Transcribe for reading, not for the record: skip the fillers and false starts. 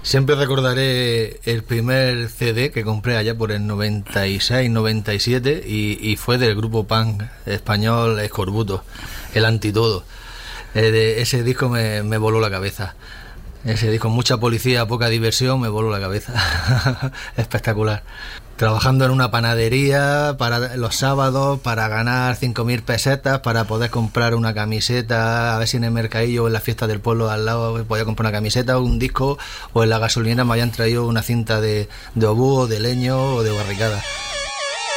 Siempre recordaré el primer CD que compré allá por el 96, 97 y fue del grupo punk español Escorbuto, El Antitodo. Ese disco me voló la cabeza. Ese disco, mucha policía, poca diversión, me voló la cabeza. Espectacular. Trabajando en una panadería para los sábados para ganar 5.000 pesetas para poder comprar una camiseta, a ver si en el mercadillo o en la fiesta del pueblo al lado podía comprar una camiseta o un disco, o en la gasolinera me habían traído una cinta de obús o de leño o de barricada.